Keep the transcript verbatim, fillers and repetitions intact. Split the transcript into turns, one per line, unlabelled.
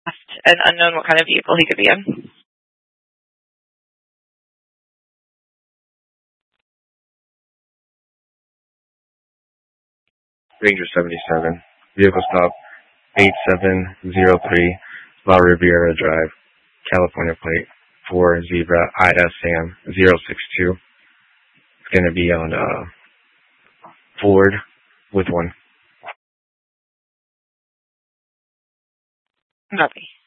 and unknown what kind of vehicle he could be in.
Ranger seventy-seven. Vehicle stop eight seven zero three La Riviera Drive, California plate for Zebra I S Sam zero six two. It's going to be on uh, Ford with one.
Copy.